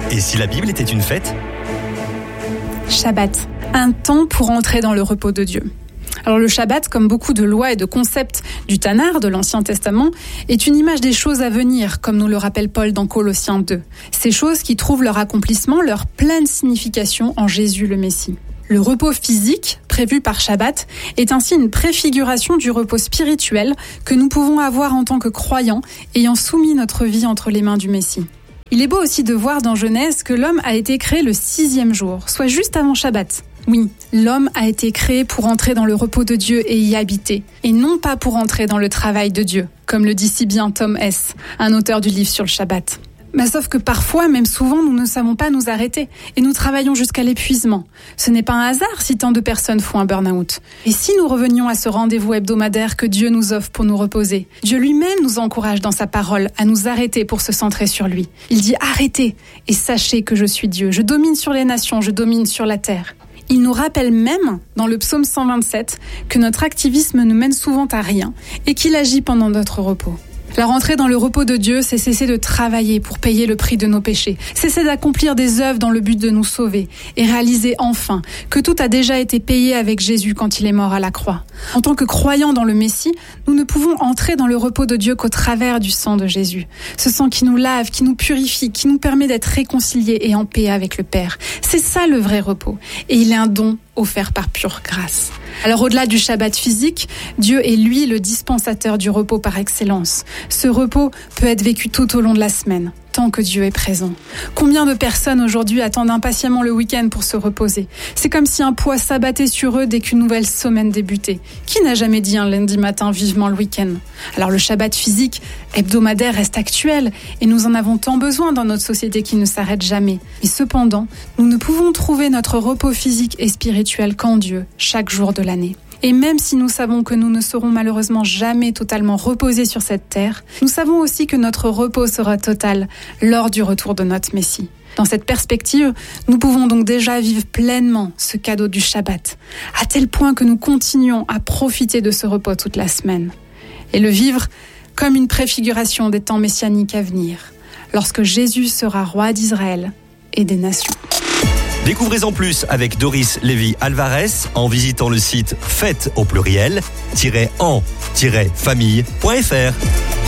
Et si la Bible était une fête ? Shabbat, un temps pour entrer dans le repos de Dieu. Alors le Shabbat, comme beaucoup de lois et de concepts du Tanakh, de l'Ancien Testament, est une image des choses à venir, comme nous le rappelle Paul dans Colossiens 2. Ces choses qui trouvent leur accomplissement, leur pleine signification en Jésus le Messie. Le repos physique, prévu par Shabbat, est ainsi une préfiguration du repos spirituel que nous pouvons avoir en tant que croyants, ayant soumis notre vie entre les mains du Messie. Il est beau aussi de voir dans Genèse que l'homme a été créé le 6e jour, soit juste avant Shabbat. Oui, l'homme a été créé pour entrer dans le repos de Dieu et y habiter, et non pas pour entrer dans le travail de Dieu, comme le dit si bien Tom Hess, un auteur du livre sur le Shabbat. Mais sauf que parfois, même souvent, nous ne savons pas nous arrêter et nous travaillons jusqu'à l'épuisement. Ce n'est pas un hasard si tant de personnes font un burn-out. Et si nous revenions à ce rendez-vous hebdomadaire que Dieu nous offre pour nous reposer, Dieu lui-même nous encourage dans sa parole à nous arrêter pour se centrer sur lui. Il dit « Arrêtez et sachez que je suis Dieu. Je domine sur les nations, je domine sur la terre. » Il nous rappelle même, dans le psaume 127, que notre activisme ne mène souvent à rien et qu'il agit pendant notre repos. La rentrée dans le repos de Dieu, c'est cesser de travailler pour payer le prix de nos péchés, cesser d'accomplir des œuvres dans le but de nous sauver et réaliser enfin que tout a déjà été payé avec Jésus quand il est mort à la croix. En tant que croyants dans le Messie, nous ne pouvons entrer dans le repos de Dieu qu'au travers du sang de Jésus. Ce sang qui nous lave, qui nous purifie, qui nous permet d'être réconciliés et en paix avec le Père. C'est ça le vrai repos. Et il est un don offert par pure grâce. Alors au-delà du Shabbat physique, Dieu est lui le dispensateur du repos par excellence. Ce repos peut être vécu tout au long de la semaine, tant que Dieu est présent. Combien de personnes aujourd'hui attendent impatiemment le week-end pour se reposer ? C'est comme si un poids s'abattait sur eux dès qu'une nouvelle semaine débutait. Qui n'a jamais dit un lundi matin vivement le week-end ? Alors le Shabbat physique hebdomadaire reste actuel et nous en avons tant besoin dans notre société qui ne s'arrête jamais. Mais cependant, nous ne pouvons trouver notre repos physique et spirituel qu'en Dieu, chaque jour de l'année. Et même si nous savons que nous ne serons malheureusement jamais totalement reposés sur cette terre, nous savons aussi que notre repos sera total lors du retour de notre Messie. Dans cette perspective, nous pouvons donc déjà vivre pleinement ce cadeau du Shabbat, à tel point que nous continuons à profiter de ce repos toute la semaine. Et le vivre comme une préfiguration des temps messianiques à venir, lorsque Jésus sera roi d'Israël et des nations. Découvrez-en plus avec Doris Lévy Alvarez en visitant le site fête au pluriel-en-famille.fr.